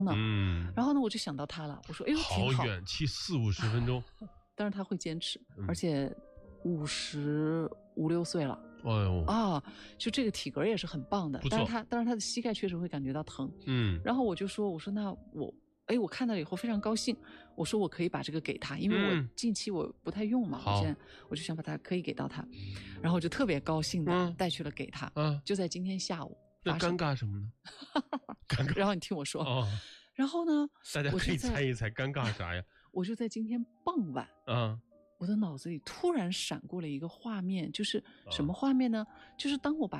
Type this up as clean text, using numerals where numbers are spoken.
呢。然后呢，我就想到他了，我说，哎呦，挺好， 好远，骑40-50分钟。 但是他会坚持，而且55、6岁了。 哎呦啊，就这个体格也是很棒的，但是他的膝盖确实会感觉到疼。然后我就说，我说那我看到以后非常高兴，我说我可以把这个给他，因为我近期我不太用嘛，我就想把它可以给到他，然后我就特别高兴的带去了给他。就在今天下午。 那尴尬什么呢？ 尴尬。然后你听我说。然后呢， 大家可以猜一猜尴尬啥呀？ 我就在今天傍晚。我的脑子里突然闪过了一个画面，就是什么画面呢？就是当我把